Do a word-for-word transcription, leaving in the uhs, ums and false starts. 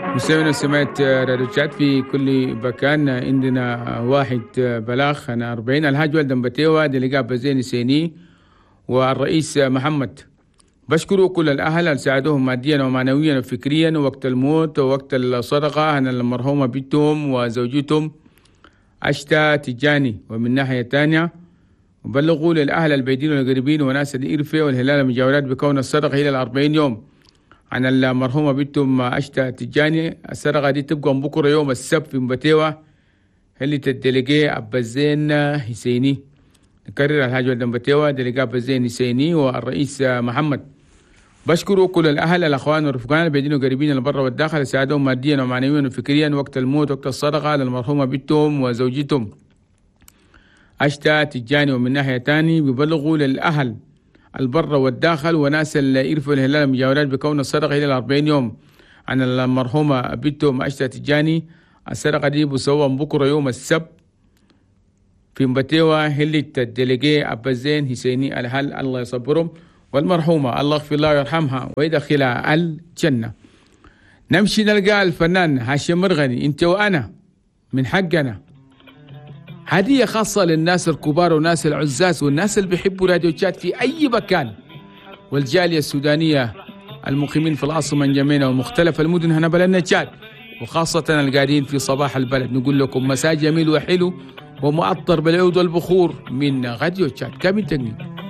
مستمعينا سمعت راديو تشات في كل مكان. عندنا واحد بلاغ أنا أربعين الحاج ولد بتيوة دلقاء بزين سيني والرئيس محمد بشكروا كل الأهل اللي ساعدوهم ماديا ومعنويا وفكريا وقت الموت ووقت الصدقة عن المرحومة بنتهم وزوجتهم عشتا تجاني. ومن ناحية تانية وبلغوا للأهل البعيدين والقريبين وناس الإرفة والهلال المجاورات بكون الصدقة إلى الأربعين يوم عن المرحومة بنتهم عشتا تجاني. الصدقة دي تبقى بكرة يوم السبت في مبتيوة اللي تدلقي عبازين حسيني. نكرر الحاج ولد مبتيوة دلقاء عبازين حسيني والرئيس محمد بشكروا كل الأهل الأخوان والرفقان البعيدين والقريبين البر والداخل ساعدوهم ماديا ومعنويا وفكريا وقت الموت وقت الصدقة على المرحومة بنتهم وزوجتهم عشتا تجاني. ومن ناحية تاني بيبلغوا للأهل البر والداخل وناس اللي يرفوا الهلال المجاورات بكون الصدقة إلى الأربعين يوم عن المرحومة بنتهم عشتا تجاني. الصدقة دي بسوى بكرة يوم السبت في مبتيوة اللي تدلقي عبازين حسيني الأهل الله يصبرهم والمرحومة الله يغفر الله ويرحمها ويدخلها الجنة. نمشي نلقى الفنان هاشم مرغني انت وأنا من حقنا هدية خاصة للناس الكبار والناس العزاز والناس اللي بيحبوا راديو تشات في أي مكان والجالية السودانية المقيمين في العاصمة نجمينا ومختلف المدن هنا بلدنا تشات وخاصة القاعدين في صباح البلد. نقول لكم مساء جميل وحلو ومعطر بالعود والبخور من راديو تشات. كامل تقنيك.